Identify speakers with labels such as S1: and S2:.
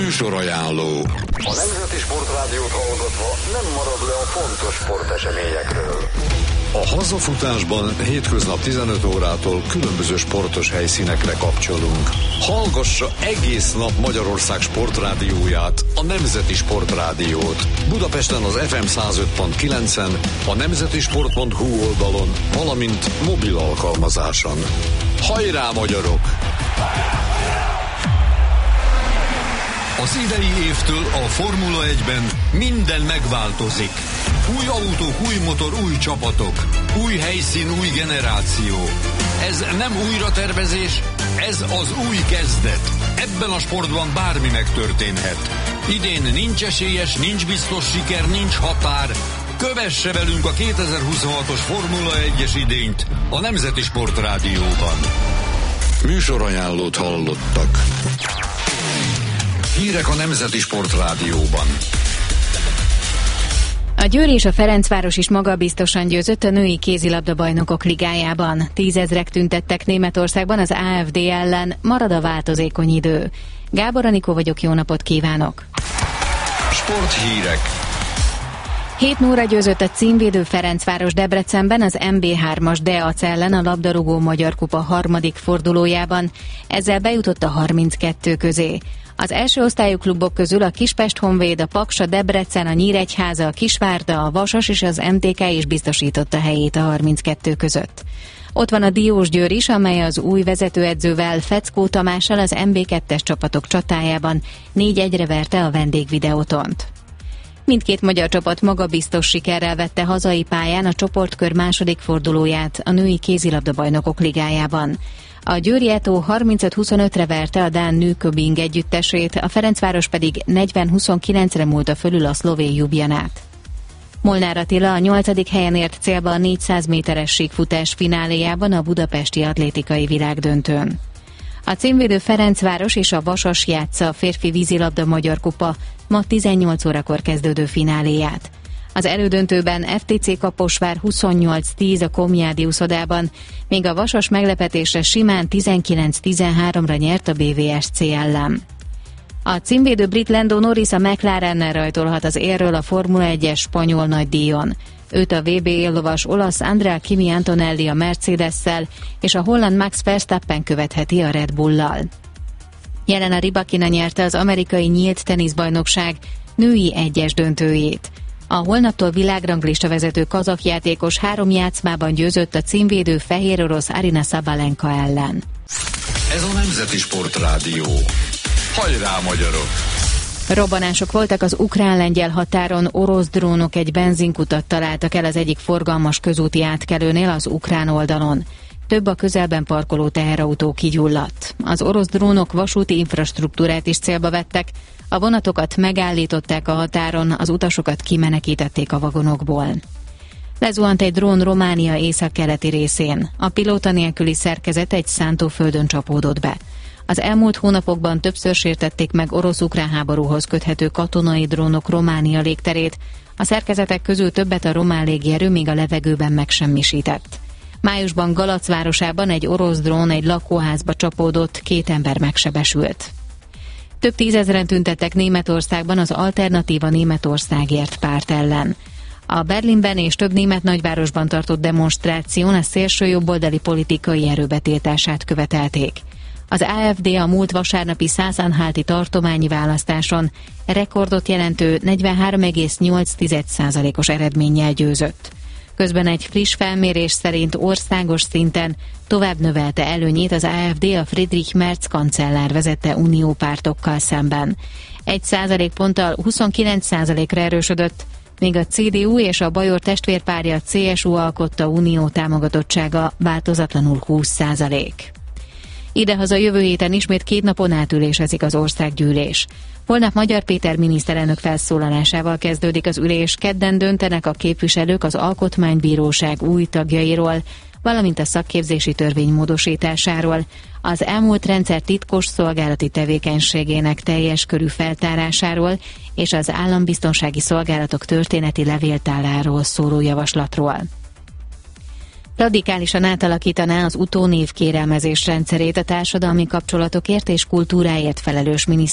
S1: Műsorajánló.
S2: A Nemzeti Sportrádiót hallgatva nem marad le a fontos sporteseményekről.
S1: A hazafutásban hétköznap 15 órától különböző sportos helyszínekre kapcsolunk. Hallgassa egész nap Magyarország sportrádióját, a Nemzeti Sportrádiót. Budapesten az FM 105.9-en, a nemzetisport.hu oldalon, valamint mobil alkalmazáson. Hajrá, magyarok! Az idei évtől a Formula 1-ben minden megváltozik. Új autók, új motor, új csapatok. Új helyszín, új generáció. Ez nem újratervezés, ez az új kezdet. Ebben a sportban bármi megtörténhet. Idén nincs esélyes, nincs biztos siker, nincs határ. Kövesse velünk a 2026-os Formula 1-es idényt a Nemzeti Sportrádióban. Műsorajánlót hallottak. Hírek a Nemzeti Sportrádióban.
S3: A Győr és a Ferencváros is magabiztosan győzött a női kézilabda-bajnokok ligájában. 10 000 tüntettek Németországban az AfD ellen, marad a változékony idő. Gábor Anikó vagyok, jó napot kívánok!
S1: Sporthírek.
S3: 7-0-ra győzött a címvédő Ferencváros Debrecenben az MB3-as Deac ellen a labdarúgó Magyar Kupa harmadik fordulójában, ezzel bejutott a 32 közé. Az első osztályú klubok közül a Kispest Honvéd, a Paks, a Debrecen, a Nyíregyháza, a Kisvárda, a Vasas és az MTK is biztosította helyét a 32 között. Ott van a Diósgyőr is, amely az új vezetőedzővel, Feckó Tamással az MB2-es csapatok csatájában 4-1-re verte a vendégvideótont. Mindkét magyar csapat magabiztos sikerrel vette hazai pályán a csoportkör második fordulóját a női kézilabda-bajnokok ligájában. A Győri Eto 35-25-re verte a dán Nykøbing együttesét, a Ferencváros pedig 40-29-re múlta fölül a szlovén Ljubljanát. Molnár Attila a 8. helyen ért célba a 400 méteres síkfutás fináléjában a budapesti atlétikai világdöntőn. A címvédő Ferencváros és a Vasas játsza a férfi vízilabda Magyar Kupa ma 18 órakor kezdődő fináléját. Az elődöntőben FTC Kaposvár 28-10 a Komjádi uszodában, míg a Vasas meglepetésre simán 19-13-ra nyert a BVSC ellen. A címvédő brit Lando Norris a McLarennel rajtolhat az élről a Formula 1-es spanyol nagydíjon. Őt a VB éllovas olasz Andrea Kimi Antonelli a Mercedes-szel és a holland Max Verstappen követheti a Red Bull-lal. Jelena Rybakina nyerte az amerikai nyílt teniszbajnokság női egyes döntőjét. A holnaptól világranglista vezető kazak játékos 3 játszmában győzött a címvédő fehér orosz Aryna Sabalenka ellen.
S1: Ez a Nemzeti Sportrádió. Hajrá, magyarok!
S3: Robbanások voltak az ukrán-lengyel határon, orosz drónok egy benzinkutat találtak el az egyik forgalmas közúti átkelőnél az ukrán oldalon. Több a közelben parkoló teherautó kigyulladt. Az orosz drónok vasúti infrastruktúrát is célba vettek, a vonatokat megállították a határon, az utasokat kimenekítették a vagonokból. Lezuhant egy drón Románia északkeleti részén. A pilóta nélküli szerkezet egy szántóföldön csapódott be. Az elmúlt hónapokban többször sértették meg orosz-ukrán háborúhoz köthető katonai drónok Románia légterét, a szerkezetek közül többet a román légierő még a levegőben megsemmisített. Májusban Galac városában egy orosz drón egy lakóházba csapódott, 2 ember megsebesült. Több 10 000-en tüntettek Németországban az Alternatíva Németországért párt ellen. A Berlinben és több német nagyvárosban tartott demonstráción a szélsőjobboldali politikai erőbetiltását követelték. Az AfD a múlt vasárnapi Sachsen-Anhalti tartományi választáson rekordot jelentő 43,8%-os eredménnyel győzött. Közben egy friss felmérés szerint országos szinten tovább növelte előnyét az AfD a Friedrich Merz kancellár vezette uniópártokkal szemben. 1 ponttal 29%-ra erősödött, míg a CDU és a Bajor testvérpárja CSU alkotta unió támogatottsága változatlanul 20%. Idehaza jövő héten ismét 2 napon átülésezik az országgyűlés. Holnap Magyar Péter miniszterelnök felszólalásával kezdődik az ülés, kedden döntenek a képviselők az Alkotmánybíróság új tagjairól, valamint a szakképzési törvény módosításáról, az elmúlt rendszer titkos szolgálati tevékenységének teljes körű feltárásáról és az állambiztonsági szolgálatok történeti levéltáráról szóló javaslatról. Radikálisan átalakítaná az utónév kérelmezés rendszerét a társadalmi kapcsolatokért és kultúráért felelős miniszter